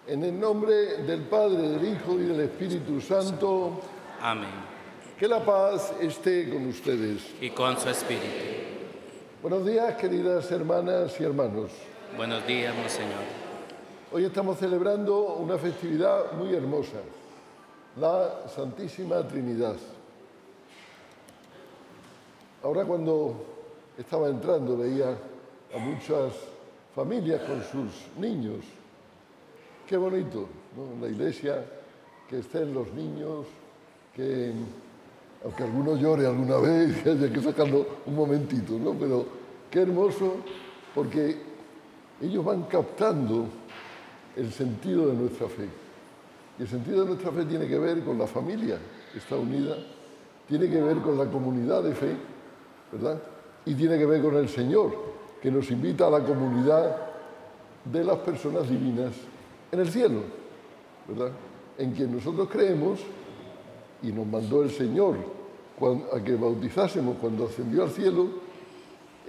En el nombre del Padre, del Hijo y del Espíritu Santo, Amén. que la paz esté con ustedes. Y con su espíritu. Buenos días, queridas hermanas y hermanos. Buenos días, Monseñor. Hoy estamos celebrando una festividad muy hermosa, la Santísima Trinidad. Ahora cuando estaba entrando veía a muchas familias con sus niños. Qué bonito, ¿no? En la iglesia, que estén los niños, que aunque alguno llore alguna vez, que haya que sacarlo un momentito, ¿no? Pero qué hermoso, porque ellos van captando el sentido de nuestra fe. Y el sentido de nuestra fe tiene que ver con la familia que está unida, tiene que ver con la comunidad de fe, ¿verdad? Y tiene que ver con el Señor, que nos invita a la comunidad de las personas divinas en el cielo, ¿verdad? En quien nosotros creemos y nos mandó el Señor a que bautizásemos cuando ascendió al cielo,